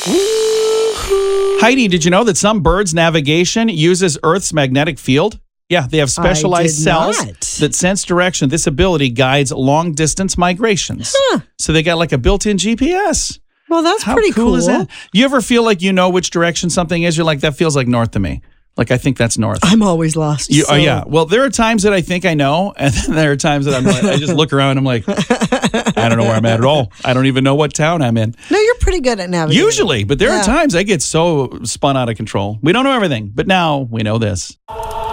Heidi, did you know that some birds' navigation uses Earth's magnetic field? Yeah, they have specialized cells that sense direction. This ability guides long-distance migrations. So they got like a built-in GPS. Well, that's pretty cool. How cool is that? You ever feel like you know which direction something is? You're like, that feels like north to me. Like, I think that's north. I'm always lost. Oh, yeah. Well, there are times that I think I know, and then there are times that I'm like, I just look around and I'm like, I don't know where I'm at all. I don't even know what town I'm in. No, you're pretty good at navigating. Usually, but there are times I get so spun out of control. We don't know everything, but now we know this.